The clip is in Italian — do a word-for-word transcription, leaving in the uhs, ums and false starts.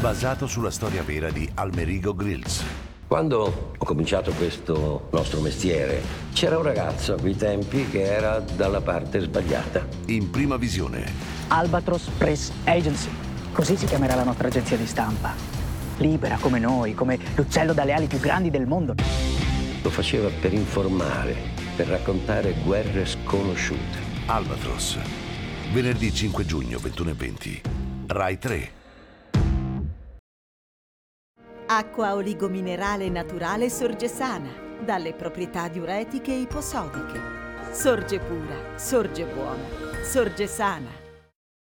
basato sulla storia vera di Almerigo Grills. Quando ho cominciato questo nostro mestiere, c'era un ragazzo a quei tempi che era dalla parte sbagliata. In prima visione. Albatros Press Agency, così si chiamerà la nostra agenzia di stampa. Libera come noi, come l'uccello dalle ali più grandi del mondo. Lo faceva per informare, per raccontare guerre sconosciute. Albatros. Venerdì cinque giugno, ventuno e venti. Rai tre. Acqua oligominerale naturale Sorgesana, dalle proprietà diuretiche e iposodiche. Sorge pura, sorge buona, sorge sana.